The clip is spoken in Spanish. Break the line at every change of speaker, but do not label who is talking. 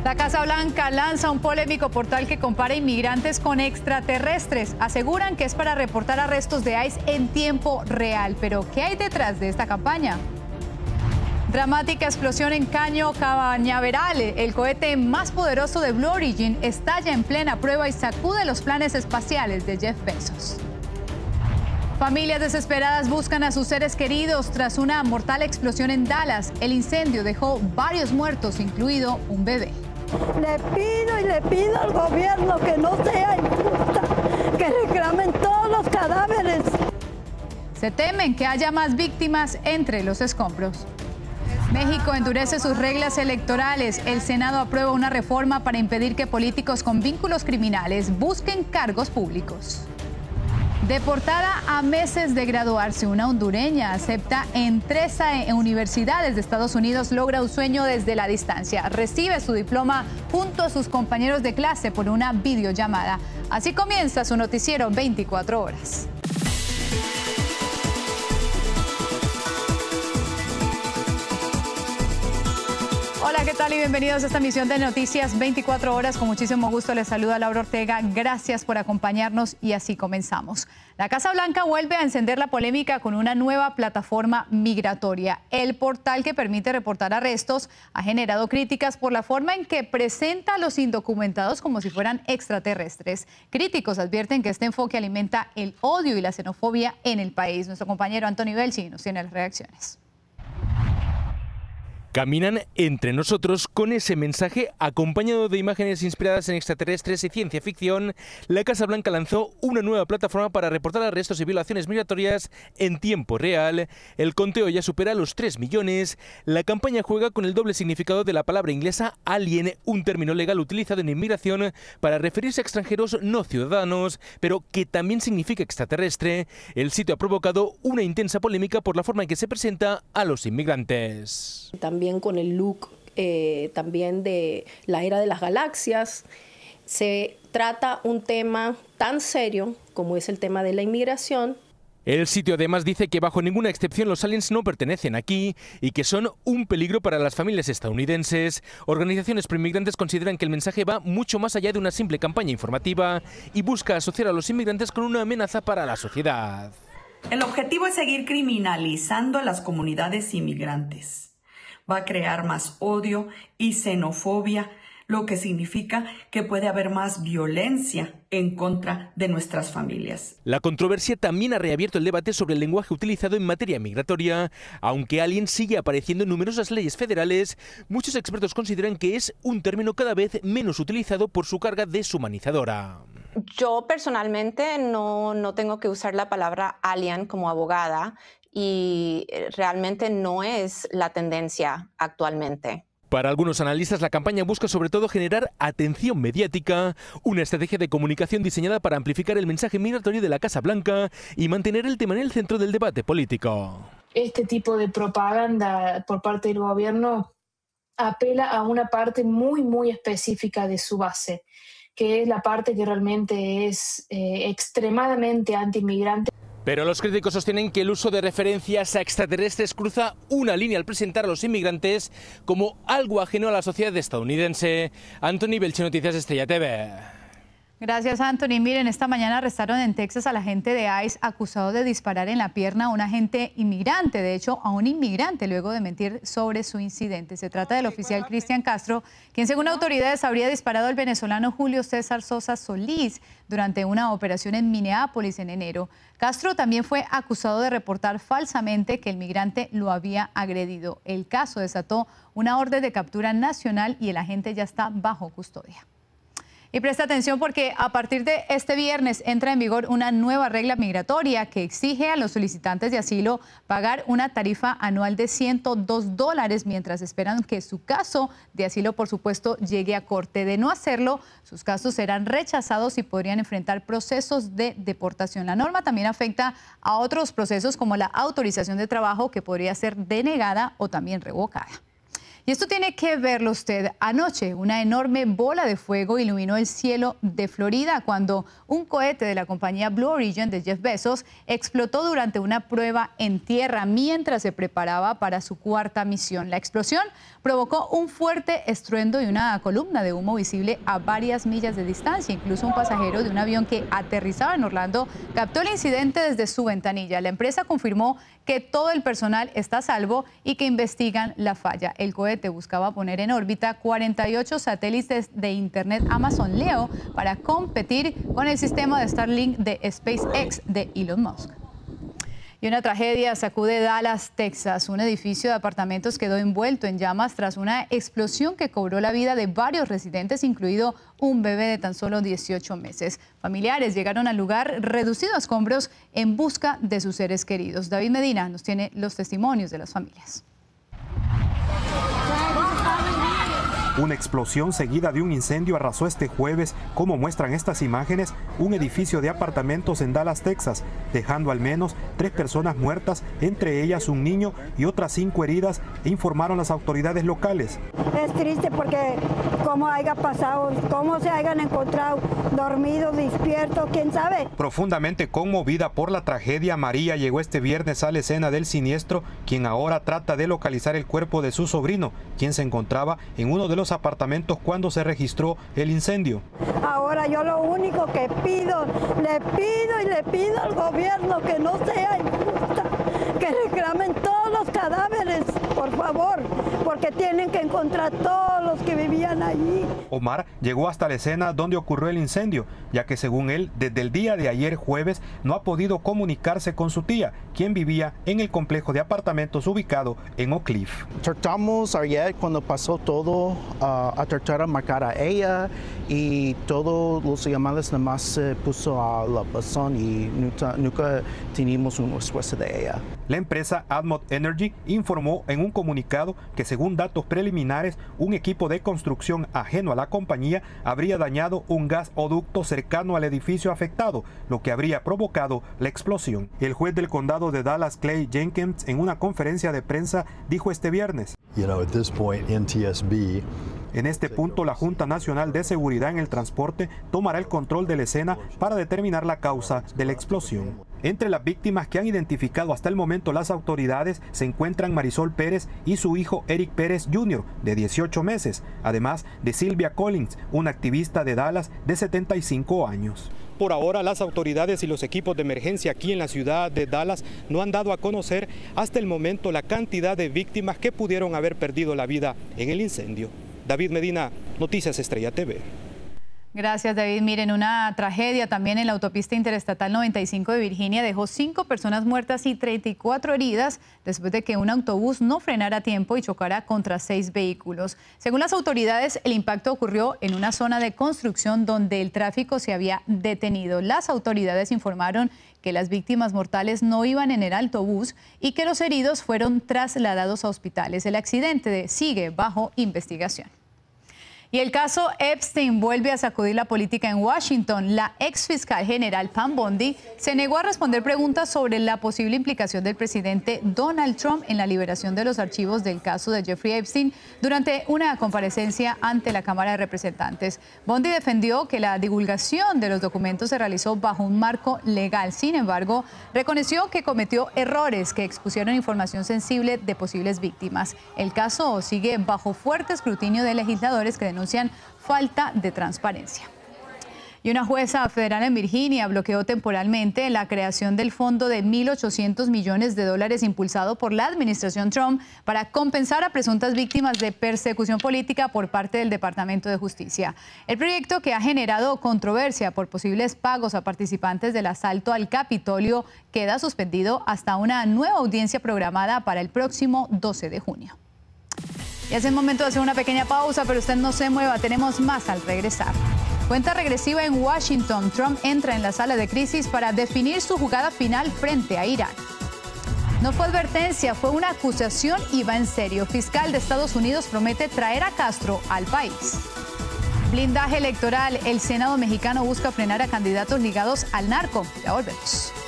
La Casa Blanca lanza un polémico portal que compara inmigrantes con extraterrestres. Aseguran que es para reportar arrestos de ICE en tiempo real. Pero, ¿qué hay detrás de esta campaña? Dramática explosión en Caño Cañaveral. El cohete más poderoso de Blue Origin estalla en plena prueba y sacude los planes espaciales de Jeff Bezos. Familias desesperadas buscan a sus seres queridos tras una mortal explosión en Dallas. El incendio dejó varios muertos, incluido un bebé.
Le pido al gobierno que no sea injusta, que reclamen todos los cadáveres.
Se temen que haya más víctimas entre los escombros. México endurece sus reglas electorales. El Senado aprueba una reforma para impedir que políticos con vínculos criminales busquen cargos públicos. Deportada a meses de graduarse, una hondureña acepta en 13 universidades de Estados Unidos, logra un sueño desde la distancia. Recibe su diploma junto a sus compañeros de clase por una videollamada. Así comienza su noticiero 24 horas. Hola, ¿qué tal? Y bienvenidos a esta emisión de Noticias 24 horas. Con muchísimo gusto les saluda Laura Ortega. Gracias por acompañarnos y así comenzamos. La Casa Blanca vuelve a encender la polémica con una nueva plataforma migratoria. El portal que permite reportar arrestos ha generado críticas por la forma en que presenta a los indocumentados como si fueran extraterrestres. Críticos advierten que este enfoque alimenta el odio y la xenofobia en el país. Nuestro compañero Anthony Belchi nos tiene las reacciones.
Caminan entre nosotros con ese mensaje acompañado de imágenes inspiradas en extraterrestres y ciencia ficción. La Casa Blanca lanzó una nueva plataforma para reportar arrestos y violaciones migratorias en tiempo real. El conteo ya supera los 3 millones. La campaña juega con el doble significado de la palabra inglesa alien, un término legal utilizado en inmigración para referirse a extranjeros no ciudadanos, pero que también significa extraterrestre. El sitio ha provocado una intensa polémica por la forma en que se presenta a los inmigrantes.
También con el look también de la era de las galaxias. Se trata un tema tan serio como es el tema de la inmigración.
El sitio además dice que bajo ninguna excepción los aliens no pertenecen aquí y que son un peligro para las familias estadounidenses. Organizaciones proinmigrantes consideran que el mensaje va mucho más allá de una simple campaña informativa y busca asociar a los inmigrantes con una amenaza para la sociedad.
El objetivo es seguir criminalizando a las comunidades inmigrantes. Va a crear más odio y xenofobia, lo que significa que puede haber más violencia en contra de nuestras familias.
La controversia también ha reabierto el debate sobre el lenguaje utilizado en materia migratoria. Aunque alien sigue apareciendo en numerosas leyes federales, muchos expertos consideran que es un término cada vez menos utilizado por su carga deshumanizadora.
Yo personalmente no tengo que usar la palabra alien como abogada y realmente no es la tendencia actualmente.
Para algunos analistas, la campaña busca sobre todo generar atención mediática, una estrategia de comunicación diseñada para amplificar el mensaje migratorio de la Casa Blanca y mantener el tema en el centro del debate político.
Este tipo de propaganda por parte del gobierno apela a una parte muy específica de su base, que es la parte que realmente es extremadamente anti-inmigrante.
Pero los críticos sostienen que el uso de referencias a extraterrestres cruza una línea al presentar a los inmigrantes como algo ajeno a la sociedad estadounidense. Anthony Belchi, Noticias Estrella TV.
Gracias, Anthony. Miren, esta mañana arrestaron en Texas al agente de ICE acusado de disparar en la pierna a un agente inmigrante, de hecho a un inmigrante, luego de mentir sobre su incidente. Se trata del oficial Cristian Castro, quien según autoridades habría disparado al venezolano Julio César Sosa Solís durante una operación en Minneapolis en enero. Castro también fue acusado de reportar falsamente que el migrante lo había agredido. El caso desató una orden de captura nacional y el agente ya está bajo custodia. Y presta atención porque a partir de este viernes entra en vigor una nueva regla migratoria que exige a los solicitantes de asilo pagar una tarifa anual de $102 mientras esperan que su caso de asilo, por supuesto, llegue a corte. De no hacerlo, sus casos serán rechazados y podrían enfrentar procesos de deportación. La norma también afecta a otros procesos como la autorización de trabajo que podría ser denegada o también revocada. Y esto tiene que verlo usted. Anoche, una enorme bola de fuego iluminó el cielo de Florida cuando un cohete de la compañía Blue Origin de Jeff Bezos explotó durante una prueba en tierra mientras se preparaba para su cuarta misión. La explosión provocó un fuerte estruendo y una columna de humo visible a varias millas de distancia. Incluso un pasajero de un avión que aterrizaba en Orlando captó el incidente desde su ventanilla. La empresa confirmó que todo el personal está a salvo y que investigan la falla. El cohete buscaba poner en órbita 48 satélites de Internet Amazon Leo para competir con el sistema de Starlink de SpaceX de Elon Musk. Y una tragedia sacude Dallas, Texas. Un edificio de apartamentos quedó envuelto en llamas tras una explosión que cobró la vida de varios residentes, incluido un bebé de tan solo 18 meses. Familiares llegaron al lugar reducido a escombros en busca de sus seres queridos. David Medina nos tiene los testimonios de las familias.
Una explosión seguida de un incendio arrasó este jueves, como muestran estas imágenes, un edificio de apartamentos en Dallas, Texas, dejando al menos 3 personas muertas, entre ellas un niño y otras 5 heridas, informaron las autoridades locales.
Es triste porque cómo haya pasado, cómo se hayan encontrado dormidos, despiertos, quién sabe.
Profundamente conmovida por la tragedia, María llegó este viernes a la escena del siniestro, quien ahora trata de localizar el cuerpo de su sobrino, quien se encontraba en uno de los apartamentos cuando se registró el incendio.
Ahora yo lo único que pido, le pido al gobierno que no sea injusta, que reclamen todos los cadáveres, por favor, porque tienen que encontrar todos los que vivían allí.
Omar llegó hasta la escena donde ocurrió el incendio, ya que según él, desde el día de ayer jueves no ha podido comunicarse con su tía, quien vivía en el complejo de apartamentos ubicado en Oak Cliff.
Tratamos ayer cuando pasó todo a tratar de marcar a ella y todos los llamadas nada más se puso a la buzón y nunca teníamos una respuesta de ella.
La empresa Admod Energy informó en un comunicado que según datos preliminares, un equipo de construcción ajeno a la compañía habría dañado un gasoducto cercano al edificio afectado, lo que habría provocado la explosión. El juez del condado de Dallas, Clay Jenkins, en una conferencia de prensa dijo este viernes: en este punto, la Junta Nacional de Seguridad en el Transporte tomará el control de la escena para determinar la causa de la explosión. Entre las víctimas que han identificado hasta el momento las autoridades se encuentran Marisol Pérez y su hijo Eric Pérez Jr., de 18 meses, además de Sylvia Collins, una activista de Dallas de 75 años. Por ahora, las autoridades y los equipos de emergencia aquí en la ciudad de Dallas no han dado a conocer hasta el momento la cantidad de víctimas que pudieron haber perdido la vida en el incendio. David Medina, Noticias Estrella TV.
Gracias, David. Miren, una tragedia también en la autopista interestatal 95 de Virginia dejó 5 personas muertas y 34 heridas después de que un autobús no frenara a tiempo y chocara contra 6 vehículos. Según las autoridades, el impacto ocurrió en una zona de construcción donde el tráfico se había detenido. Las autoridades informaron que las víctimas mortales no iban en el autobús y que los heridos fueron trasladados a hospitales. El accidente sigue bajo investigación. Y el caso Epstein vuelve a sacudir la política en Washington. La ex fiscal general Pam Bondi se negó a responder preguntas sobre la posible implicación del presidente Donald Trump en la liberación de los archivos del caso de Jeffrey Epstein durante una comparecencia ante la Cámara de Representantes. Bondi defendió que la divulgación de los documentos se realizó bajo un marco legal. Sin embargo, reconoció que cometió errores que expusieron información sensible de posibles víctimas. El caso sigue bajo fuerte escrutinio de legisladores que denuncian falta de transparencia. Y una jueza federal en Virginia bloqueó temporalmente la creación del fondo de $1.800 millones impulsado por la administración Trump para compensar a presuntas víctimas de persecución política por parte del Departamento de Justicia. El proyecto, que ha generado controversia por posibles pagos a participantes del asalto al Capitolio, queda suspendido hasta una nueva audiencia programada para el próximo 12 de junio. Y es el momento de hacer una pequeña pausa, pero usted no se mueva, tenemos más al regresar. Cuenta regresiva en Washington. Trump entra en la sala de crisis para definir su jugada final frente a Irán. No fue advertencia, fue una acusación y va en serio. Fiscal de Estados Unidos promete traer a Castro al país. Blindaje electoral. El Senado mexicano busca frenar a candidatos ligados al narco. Ya volvemos.